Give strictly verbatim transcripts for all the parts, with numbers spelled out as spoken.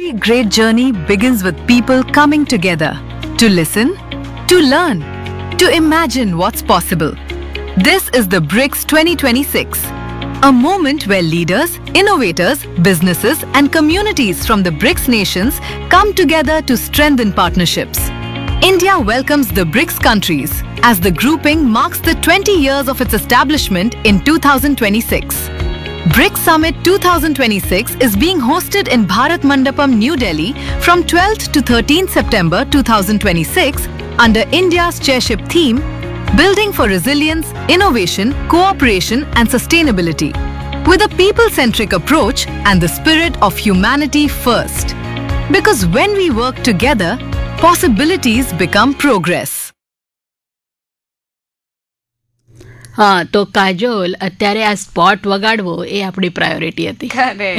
Every great journey begins with people coming together to listen, to learn, to imagine what's possible. This is the BRICS twenty twenty-six, a moment where leaders, innovators, businesses, and communities from the BRICS nations come together to strengthen partnerships. India welcomes the BRICS countries as the grouping marks the twenty years of its establishment in two thousand twenty-six. BRICS Summit twenty twenty-six is being hosted in Bharat Mandapam, New Delhi from twelfth to thirteenth September two thousand twenty-six under India's chairship theme, Building for Resilience, Innovation, Cooperation and Sustainability, with a people-centric approach and the spirit of humanity first. Because when we work together, possibilities become progress. હા તો કાજોલ અત્યારે આ spot વગાડવો એ આપણી priority હતી.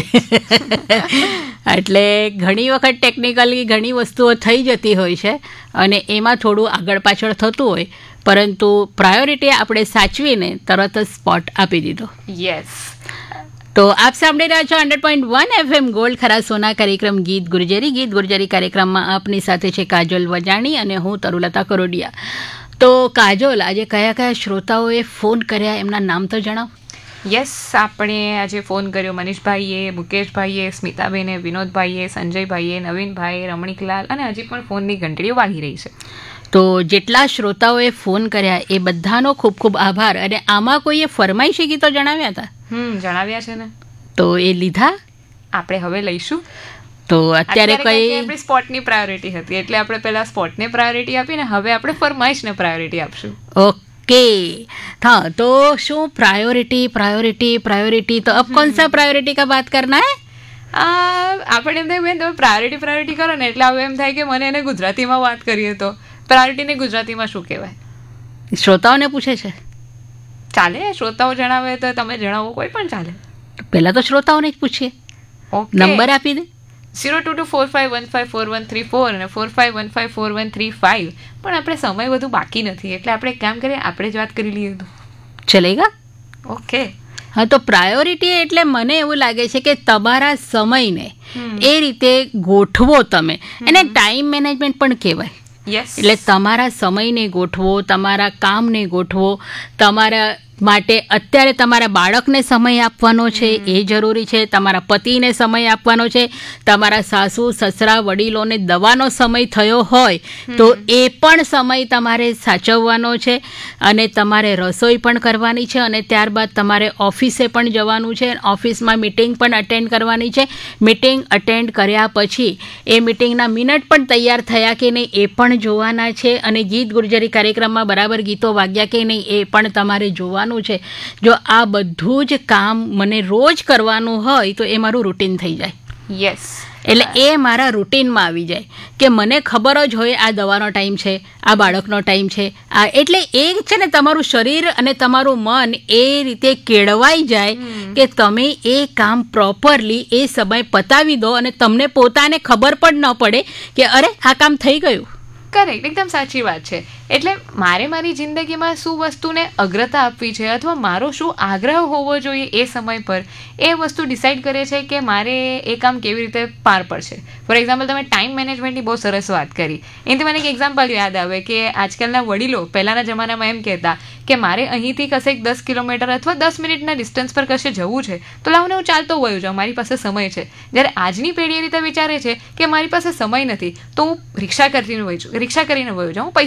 એટલે ઘણી વખત technically ઘણી વસ્તુઓ થઈ જતી હોય છે અને એમાં થોડું આગળ પાછળ થતું હોય, પરંતુ પ્રાયોરિટી આપણે સાચવીને તરત જ સ્પોટ આપી દીધો. યસ. તો આપ સાંભળી રહ્યા છો hundred point one FM gold ખરા સોના કાર્યક્રમ ગીત ગુર્જરી. ગીત ગુર્જરી કાર્યક્રમમાં આપની સાથે છે કાજોલ વજાણી અને હું તરુલતા કરોડિયા. તો કાજોલ, આજે કયા કયા શ્રોતાઓએ ફોન કર્યા એમના નામ તો જણાવ. યસ, આપણે આજે ફોન કર્યો મનીષભાઈએ, મુકેશભાઈએ, સ્મિતાબેને, વિનોદભાઈએ, સંજયભાઈએ, નવીનભાઈ, રમણીકલાલ અને હજી પણ ફોનની ઘંટડીઓ વાગી રહી છે. તો જેટલા શ્રોતાઓએ ફોન કર્યા એ બધાનો ખૂબ ખૂબ આભાર. અને આમાં કોઈએ ફરમાઈશી ગીતો જણાવ્યા હતા? હમ જણાવ્યા છે ને. તો એ લીધા આપણે હવે લઈશું. તો અત્યારે કઈ આપણી સ્પોટની પ્રાયોરિટી હતી એટલે આપણે પહેલા સ્પોટને પ્રાયોરિટી આપીને હવે આપણે ફરમાઈશને પ્રાયોરિટી આપશું. ઓકે. હા તો શું પ્રાયોરિટી પ્રાયોરિટી પ્રાયોરિટી તો અબ કોણ સા પ્રાયોરિટી કા બાત કરના હે? આપણે એમ થાય બેન તમે પ્રાયોરિટી પ્રાયોરિટી કરો ને એટલે હવે એમ થાય કે મને એને ગુજરાતીમાં વાત કરીએ તો પ્રાયોરિટીને ગુજરાતીમાં શું કહેવાય? શ્રોતાઓને પૂછે છે. ચાલે, શ્રોતાઓ જણાવે તો તમે જણાવો, કોઈ પણ ચાલે. પહેલા તો શ્રોતાઓને જ પૂછીએ. નંબર આપી દે. Zero two two four five one five four one three four અને four five one five four one three five. પણ આપણે સમય બધું બાકી નથી એટલે આપણે એક કામ કરીએ, આપણે જ વાત કરી લઈએ તો ચલેગા? ઓકે. હા તો પ્રાયોરિટી એટલે મને એવું લાગે છે કે તમારા સમયને એ રીતે ગોઠવો તમે. એને ટાઈમ મેનેજમેન્ટ પણ કહેવાય. યસ. એટલે તમારા સમયને ગોઠવો, તમારા કામને ગોઠવો, તમારા માટે અત્યારે તમારા બાળકને સમય આપવાનો છે એ જરૂરી છે, તમારા પતિને સમય આપવાનો છે, તમારા સાસુ સસરા વડીલોને દવાનો સમય થયો હોય તો એ પણ સમય તમારે સાચવવાનો છે. અને તમારે રસોઈ પણ કરવાની છે અને ત્યારબાદ તમારે ઓફિસે પણ જવાનું છે, ઓફિસમાં મિટિંગ પણ અટેન્ડ કરવાની છે. મિટિંગ અટેન્ડ કર્યા પછી એ મિટિંગના મિનિટ પણ તૈયાર થયા કે નહીં એ પણ જોવાના છે. અને ગીત ગુર્જરી કાર્યક્રમમાં બરાબર ગીતો વાગ્યા કે નહીં એ પણ તમારે જોવાનું છે. જો આ બધું જ કામ મને રોજ કરવાનું હોય તો એ મારું રૂટીન થઈ જાય. યસ. એટલે એ મારા રૂટીનમાં આવી જાય કે મને ખબર જ હોય આ દવાનો ટાઈમ છે, આ બાળકનો ટાઈમ છે, આ એટલે એ છે ને તમારું શરીર અને તમારું મન એ રીતે કેળવાઈ જાય કે તમે એ કામ પ્રોપરલી એ સમય પતાવી દો અને તમને પોતાને ખબર પણ ન પડે કે અરે આ કામ થઈ ગયું. કરેક્ટ, એકદમ સાચી વાત છે. એટલે મારે મારી જિંદગીમાં શું વસ્તુને અગ્રતા આપવી છે અથવા મારો શું આગ્રહ હોવો જોઈએ એ સમય પર, એ વસ્તુ ડિસાઇડ કરે છે કે મારે એ કામ કેવી રીતે પાર પડશે. ફોર એક્ઝામ્પલ તમે ટાઈમ મેનેજમેન્ટની બહુ સરસ વાત કરી. એનાથી મને એક એક્ઝામ્પલ યાદ આવે કે આજકાલના વડીલો પહેલાંના જમાનામાં એમ કહેતા કે મારે અહીંથી કશેક દસ કિલોમીટર અથવા દસ મિનિટના ડિસ્ટન્સ પર કશે જવું છે તો લાવને હું ચાલતો વયો જાઉં, મારી પાસે સમય છે. જ્યારે આજની પેઢી એ રીતે વિચારે છે કે મારી પાસે સમય નથી તો હું રિક્ષા કરીને વહી રિક્ષા કરીને વયો જાઉં,